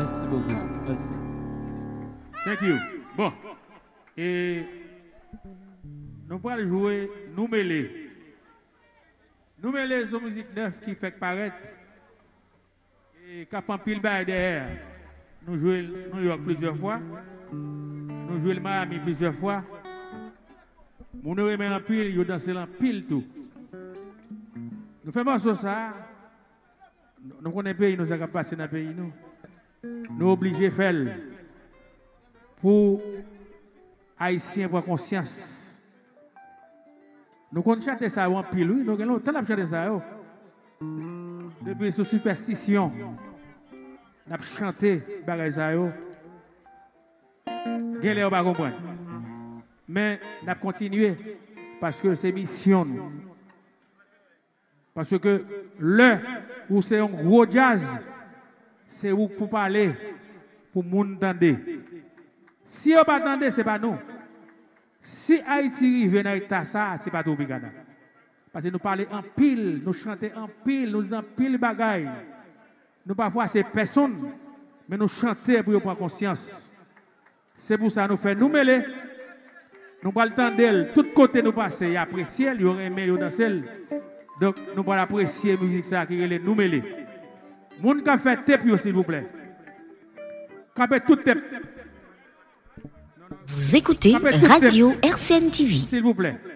Merci beaucoup. Merci. Thank you. Bon. Et nous allons jouer Nous mêler. Nous mêler, c'est une musique neuve qui fait paraître. Et qui a fait pile bail derrière. Nous jouons New York plusieurs fois. Nous jouons le Miami plusieurs fois. Nous nous remettons en pile, nous dansons en pile tout. Nous faisons ça. Nous connaissons le pays, nous avons passé dans le pays. Nous obligés de faire pour Haïtiens avoir conscience. Nous connaissons chanter ça en pile, oui. Nous avons longtemps chanter ça. Depuis sous superstition, nous avons chanté ça. Nous ne pas comprendre. Mais nous avons continué parce que c'est mission. Parce que le où c'est un gros jazz, c'est où pour parler, pour moun entendre. Si on pas entendre, ce n'est pas nous. Si Haïti vient dans l'état ça, ce n'est pas tout Picada. Parce que nous parlons en pile, nous chantons en pile, nous disons pile bagaille. Nous parfois c'est personne, mais nous chantons pour prendre conscience. C'est pour ça que nous faisons nous mêler. Nous parlons d'elle, tout côté nous passer, il apprécier, il aurait aimé, il danser. Donc nous allons apprécier la musique ça qui est nous mêler. Moun qui fait tep s'il vous plaît. Capé tout tep. Vous écoutez Radio RCN TV. S'il vous plaît.